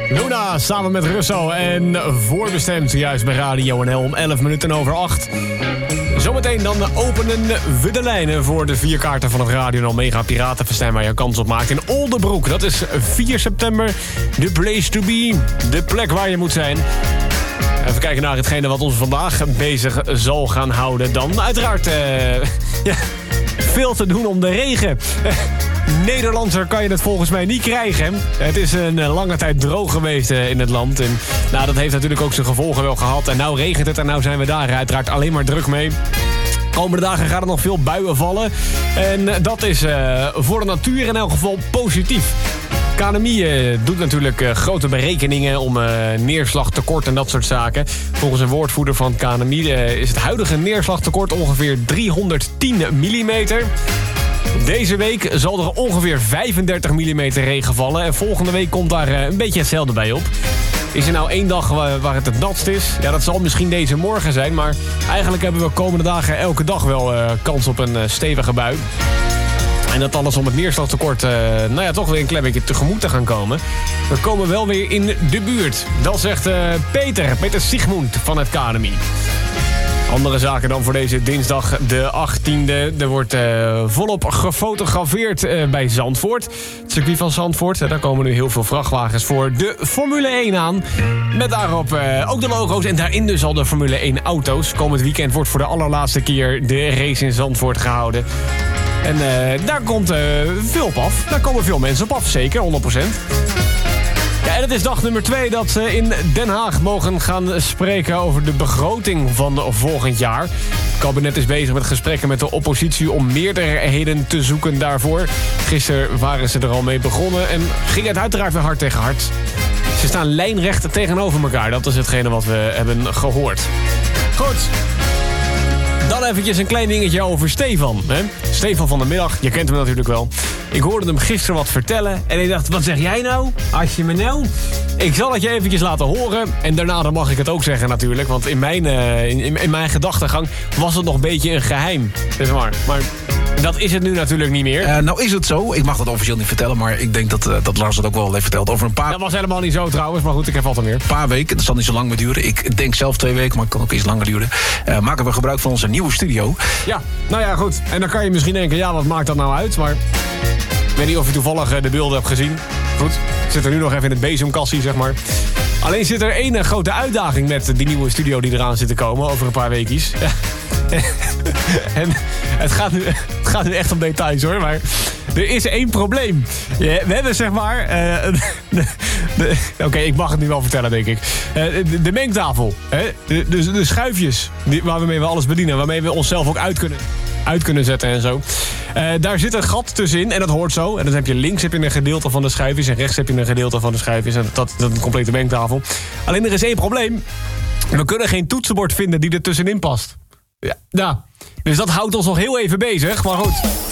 Luna samen met Russo en voorbestemd juist bij Radio NL om 11 minuten over 8. Zometeen dan openen we de lijnen voor de 4 kaarten van het Radio NL Mega Piratenfestijn waar je kans op maakt in Oldebroek. Dat is 4 september, the place to be, de plek waar je moet zijn. Even kijken naar hetgene wat ons vandaag bezig zal gaan houden. Dan uiteraard veel te doen om de regen. Nederlander kan je het volgens mij niet krijgen. Het is een lange tijd droog geweest in het land. En dat heeft natuurlijk ook zijn gevolgen wel gehad. En nou regent het en nou zijn we daar uiteraard alleen maar druk mee. Komende dagen gaan er nog veel buien vallen. En dat is voor de natuur in elk geval positief. KNMI doet natuurlijk grote berekeningen om neerslagtekort en dat soort zaken. Volgens een woordvoerder van KNMI is het huidige neerslagtekort ongeveer 310 mm. Deze week zal er ongeveer 35 mm regen vallen. En volgende week komt daar een beetje hetzelfde bij op. Is er nou 1 dag waar het natst is? Ja, dat zal misschien deze morgen zijn. Maar eigenlijk hebben we komende dagen elke dag wel kans op een stevige bui. En dat alles om het neerslagtekort toch weer een klein beetje tegemoet te gaan komen. We komen wel weer in de buurt. Dat zegt Peter Sigmund van het KNMI. Andere zaken dan voor deze dinsdag de 18e. Er wordt volop gefotografeerd bij Zandvoort. Het circuit van Zandvoort. Daar komen nu heel veel vrachtwagens voor de Formule 1 aan. Met daarop ook de logo's. En daarin dus al de Formule 1 auto's. Komend weekend wordt voor de allerlaatste keer de race in Zandvoort gehouden. En daar komt veel op af. Daar komen veel mensen op af, zeker, 100%. Ja, en het is dag nummer 2 dat ze in Den Haag mogen gaan spreken over de begroting van volgend jaar. Het kabinet is bezig met gesprekken met de oppositie om meerderheden te zoeken daarvoor. Gisteren waren ze er al mee begonnen en ging het uiteraard weer hard tegen hard. Ze staan lijnrecht tegenover elkaar. Dat is hetgene wat we hebben gehoord. Goed. Dan eventjes een klein dingetje over Stefan. Hè? Stefan van de middag, je kent hem natuurlijk wel. Ik hoorde hem gisteren wat vertellen en ik dacht, wat zeg jij nou? Als je me nou... Ik zal het je eventjes laten horen. En daarna dan mag ik het ook zeggen natuurlijk. Want in mijn gedachtegang was het nog een beetje een geheim. Zeg maar dat is het nu natuurlijk niet meer. Nou is het zo. Ik mag dat officieel niet vertellen. Maar ik denk dat Lars het ook wel heeft verteld. Over een paar... Dat was helemaal niet zo trouwens. Maar goed, ik heb wat er meer. Een paar weken. Dat zal niet zo lang meer duren. Ik denk zelf 2 weken. Maar het kan ook iets langer duren. Maken we gebruik van onze nieuwe studio. Ja, nou ja, goed. En dan kan je misschien denken, ja, wat maakt dat nou uit? Maar ik weet niet of je toevallig de beelden hebt gezien. Goed, ik zit er nu nog even in het bezemkassie, zeg maar. Alleen zit er 1 grote uitdaging met die nieuwe studio die eraan zit te komen over een paar weekjes. En het gaat nu echt om details hoor, maar er is 1 probleem. We hebben zeg maar... Oké, ik mag het nu wel vertellen, denk ik. De mengtafel. De schuifjes waarmee we alles bedienen. Waarmee we onszelf ook uit kunnen zetten en zo. Daar zit een gat tussenin en dat hoort zo. En dan heb je links een gedeelte van de schuifjes en rechts heb je een gedeelte van de schuifjes. En dat is een complete mengtafel. Alleen er is 1 probleem. We kunnen geen toetsenbord vinden die er tussenin past. Ja, nou, dus dat houdt ons nog heel even bezig. Maar goed...